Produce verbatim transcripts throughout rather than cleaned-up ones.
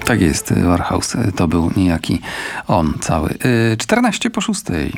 Tak jest, Warhouse to był niejaki on cały. czternaście po szóstej.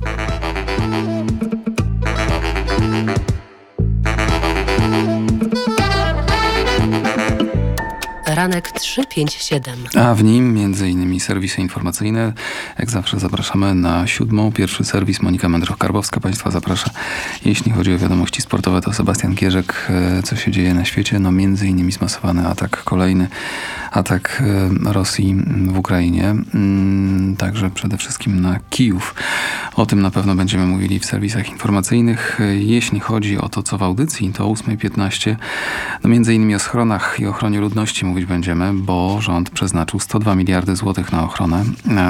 Ranek trzy pięć siedem. A w nim między innymi serwisy informacyjne. Jak zawsze zapraszamy na siódmą. Pierwszy serwis Monika Mędroch-Karbowska Państwa zaprasza. Jeśli chodzi o wiadomości sportowe, to Sebastian Gierzek. Co się dzieje na świecie? No między innymi zmasowany atak, kolejny atak Rosji w Ukrainie. Także przede wszystkim na Kijów. O tym na pewno będziemy mówili w serwisach informacyjnych. Jeśli chodzi o to, co w audycji, to o ósma piętnaście. No między innymi o schronach i ochronie ludności mówić będziemy, bo rząd przeznaczył sto dwa miliardy złotych na ochronę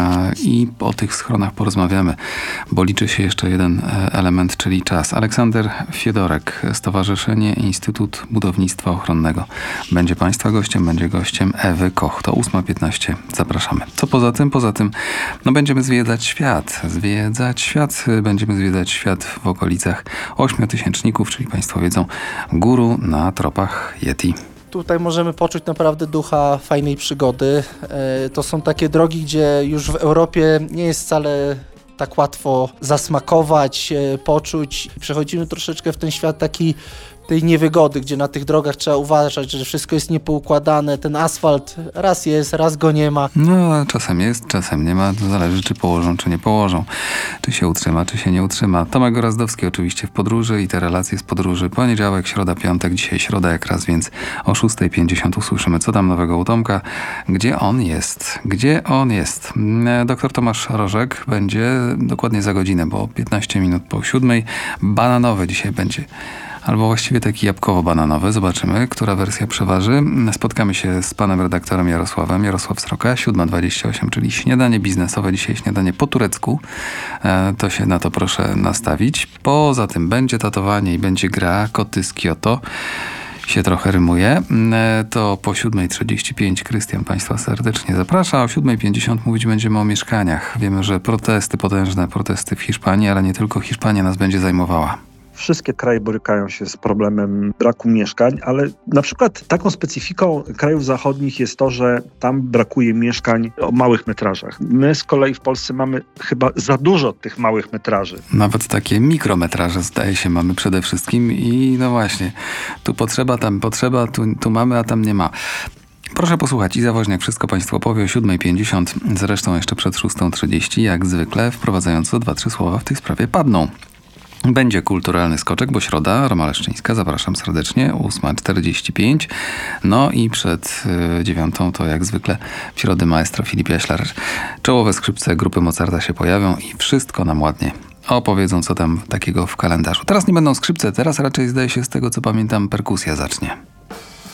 i o tych schronach porozmawiamy, bo liczy się jeszcze jeden element, czyli czas. Aleksander Fiedorek, Stowarzyszenie Instytut Budownictwa Ochronnego. Będzie Państwa gościem, będzie gościem Ewy Koch. To ósma piętnaście. Zapraszamy. Co poza tym? Poza tym no będziemy zwiedzać świat. Zwiedzać świat. Będziemy zwiedzać świat w okolicach ośmiotysięczników, czyli Państwo wiedzą, góru na tropach Yeti. Tutaj możemy poczuć naprawdę ducha fajnej przygody. To są takie drogi, gdzie już w Europie nie jest wcale tak łatwo zasmakować, poczuć. Przechodzimy troszeczkę w ten świat taki tej niewygody, gdzie na tych drogach trzeba uważać, że wszystko jest niepoukładane, ten asfalt raz jest, raz go nie ma. No, czasem jest, czasem nie ma, to zależy czy położą, czy nie położą, czy się utrzyma, czy się nie utrzyma. Tomek Gorazdowski oczywiście w podróży i te relacje z podróży. Poniedziałek, środa, piątek, dzisiaj środa jak raz, więc o szósta pięćdziesiąt usłyszymy, co tam nowego u Tomka, gdzie on jest, gdzie on jest. Doktor Tomasz Rożek będzie dokładnie za godzinę, bo piętnaście minut po siódmej. Bananowy dzisiaj będzie. Albo właściwie taki jabłkowo-bananowy. Zobaczymy, która wersja przeważy. Spotkamy się z panem redaktorem Jarosławem. Jarosław Sroka, siódma dwadzieścia osiem, czyli śniadanie biznesowe. Dzisiaj śniadanie po turecku. E, to się na to proszę nastawić. Poza tym będzie tatowanie i będzie gra Koty z Kyoto. Się trochę rymuje. E, to po siódma trzydzieści pięć Krystian Państwa serdecznie zaprasza. O siódma pięćdziesiąt mówić będziemy o mieszkaniach. Wiemy, że protesty, potężne protesty w Hiszpanii, ale nie tylko Hiszpania nas będzie zajmowała. Wszystkie kraje borykają się z problemem braku mieszkań, ale na przykład taką specyfiką krajów zachodnich jest to, że tam brakuje mieszkań o małych metrażach. My z kolei w Polsce mamy chyba za dużo tych małych metraży. Nawet takie mikrometraże zdaje się mamy przede wszystkim i no właśnie, tu potrzeba, tam potrzeba, tu, tu mamy, a tam nie ma. Proszę posłuchać, Iza Woźniak wszystko Państwu opowie o siódma pięćdziesiąt, zresztą jeszcze przed szósta trzydzieści, jak zwykle wprowadzająco dwa, trzy słowa w tej sprawie padną. Będzie kulturalny skoczek, bo środa, Roma Leszczyńska, zapraszam serdecznie, ósma czterdzieści pięć. No i przed y, dziewiątą to jak zwykle w środę maestro Filip Jaślar. Czołowe skrzypce grupy Mozarta się pojawią i wszystko nam ładnie opowiedzą, co tam takiego w kalendarzu. Teraz nie będą skrzypce, teraz raczej zdaje się z tego, co pamiętam, perkusja zacznie.